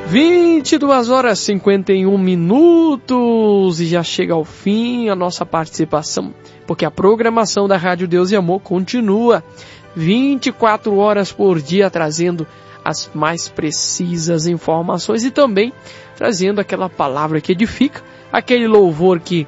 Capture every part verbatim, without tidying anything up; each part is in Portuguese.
vinte e duas horas e cinquenta e um minutos e já chega ao fim a nossa participação, porque a programação da Rádio Deus e Amor continua vinte e quatro horas por dia, trazendo as mais precisas informações e também trazendo aquela palavra que edifica, aquele louvor que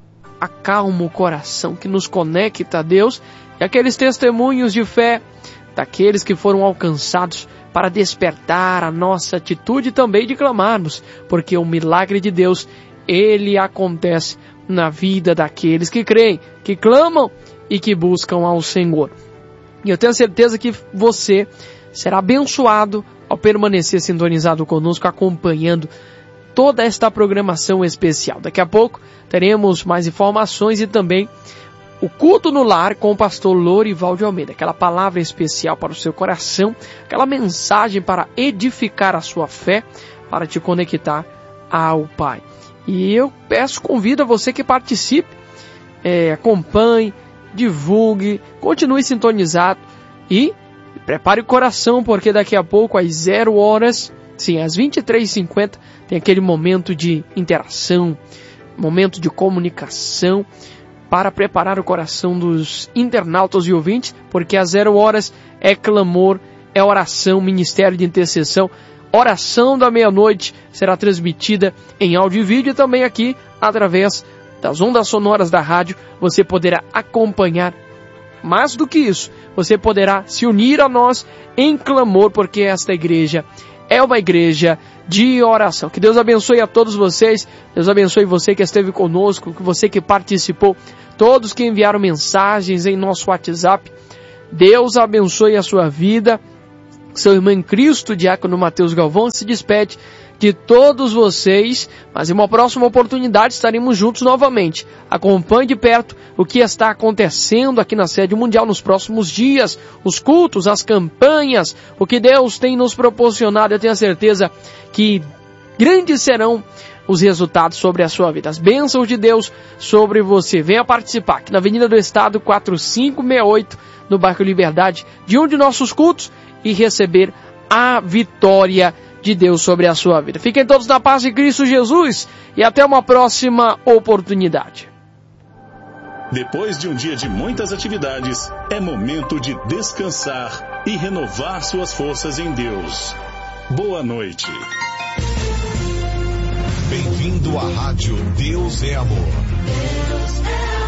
acalma o coração, que nos conecta a Deus, e aqueles testemunhos de fé daqueles que foram alcançados para despertar a nossa atitude também de clamarmos, porque o milagre de Deus, ele acontece na vida daqueles que creem, que clamam e que buscam ao Senhor. E eu tenho certeza que você será abençoado ao permanecer sintonizado conosco, acompanhando toda esta programação especial. Daqui a pouco teremos mais informações e também o culto no lar com o pastor Lorival de Almeida, aquela palavra especial para o seu coração, aquela mensagem para edificar a sua fé, para te conectar ao Pai. E eu peço, convido a você que participe, é, acompanhe, divulgue, continue sintonizado e prepare o coração, porque daqui a pouco às zero horas, sim, às vinte e três e cinquenta, tem aquele momento de interação, momento de comunicação, para preparar o coração dos internautas e ouvintes, porque às zero horas é clamor, é oração, ministério de intercessão. Oração da meia-noite será transmitida em áudio e vídeo e também aqui, através das ondas sonoras da rádio, você poderá acompanhar. Mais do que isso, você poderá se unir a nós em clamor, porque esta igreja é uma igreja de oração. Que Deus abençoe a todos vocês, Deus abençoe você que esteve conosco, que você que participou, todos que enviaram mensagens em nosso WhatsApp. Deus abençoe a sua vida. Seu irmão em Cristo, diácono Mateus Galvão, se despede de todos vocês, mas em uma próxima oportunidade estaremos juntos novamente. Acompanhe de perto o que está acontecendo aqui na sede mundial nos próximos dias, os cultos, as campanhas, o que Deus tem nos proporcionado. Eu tenho a certeza que grandes serão os resultados sobre a sua vida, as bênçãos de Deus sobre você. Venha participar aqui na Avenida do Estado quatro cinco seis oito, no bairro Liberdade, de um de nossos cultos e receber a vitória de Deus sobre a sua vida. Fiquem todos na paz de Cristo Jesus e até uma próxima oportunidade. Depois de um dia de muitas atividades, é momento de descansar e renovar suas forças em Deus. Boa noite. Bem-vindo à Rádio Deus é Amor. Deus é amor.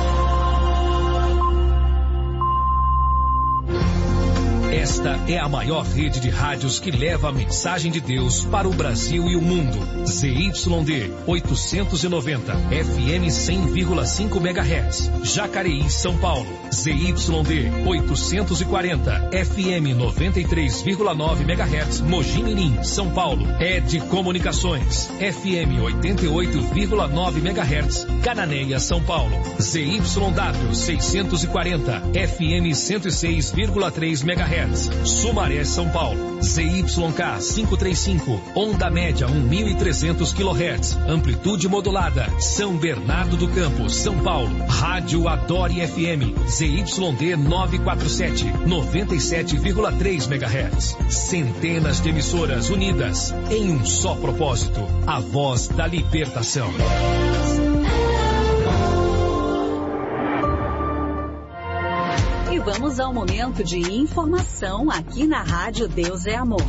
Esta é a maior rede de rádios que leva a mensagem de Deus para o Brasil e o mundo. Z Y D oitocentos e noventa, F M cem vírgula cinco megahertz, Jacareí, São Paulo. Z Y D oitocentos e quarenta, F M noventa e três vírgula nove megahertz, Mogi Mirim, São Paulo. Ed Comunicações, F M oitenta e oito vírgula nove megahertz, Cananéia, São Paulo. Z Y W seiscentos e quarenta, F M cento e seis vírgula três megahertz, Sumaré, São Paulo. Z Y K quinhentos e trinta e cinco, onda média mil e trezentos quilohertz, amplitude modulada, São Bernardo do Campo, São Paulo. Rádio Adore F M, Z Y D novecentos e quarenta e sete, noventa e sete vírgula três megahertz. Centenas de emissoras unidas em um só propósito, a voz da libertação. E vamos ao momento de informação aqui na Rádio Deus é Amor.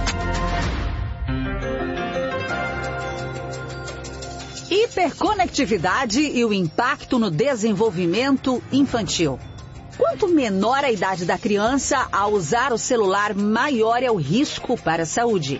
Hiperconectividade e o impacto no desenvolvimento infantil. Quanto menor a idade da criança, ao usar o celular, maior é o risco para a saúde.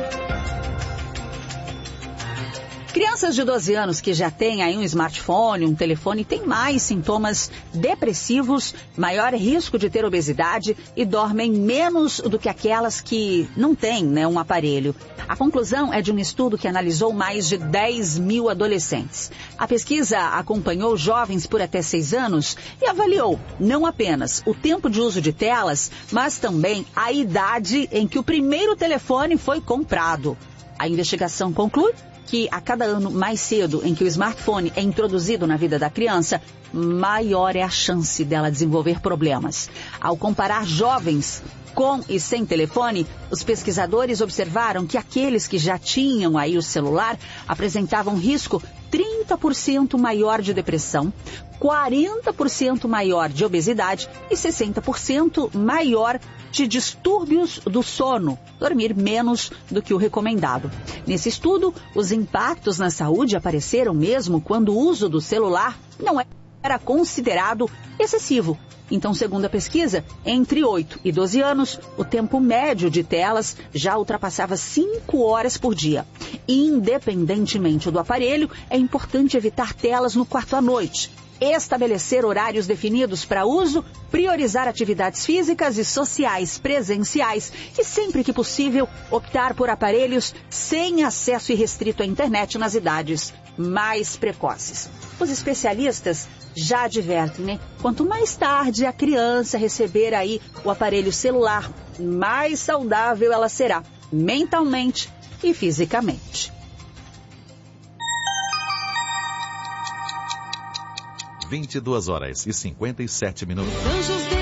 Crianças de doze anos que já têm aí um smartphone, um telefone, têm mais sintomas depressivos, maior risco de ter obesidade e dormem menos do que aquelas que não têm, né, um aparelho. A conclusão é de um estudo que analisou mais de dez mil adolescentes. A pesquisa acompanhou jovens por até seis anos e avaliou não apenas o tempo de uso de telas, mas também a idade em que o primeiro telefone foi comprado. A investigação conclui que a cada ano mais cedo em que o smartphone é introduzido na vida da criança, maior é a chance dela desenvolver problemas. Ao comparar jovens Com e sem telefone, os pesquisadores observaram que aqueles que já tinham aí o celular apresentavam risco trinta por cento maior de depressão, quarenta por cento maior de obesidade e sessenta por cento maior de distúrbios do sono, dormir menos do que o recomendado. Nesse estudo, os impactos na saúde apareceram mesmo quando o uso do celular não era considerado excessivo. Então, segundo a pesquisa, entre oito e doze anos, o tempo médio de telas já ultrapassava cinco horas por dia. Independentemente do aparelho, é importante evitar telas no quarto à noite, estabelecer horários definidos para uso, priorizar atividades físicas e sociais presenciais e, sempre que possível, optar por aparelhos sem acesso irrestrito à internet nas idades mais precoces. Os especialistas já advertem, né? Quanto mais tarde a criança receber aí o aparelho celular, mais saudável ela será, mentalmente e fisicamente. vinte e duas horas e cinquenta e sete minutos.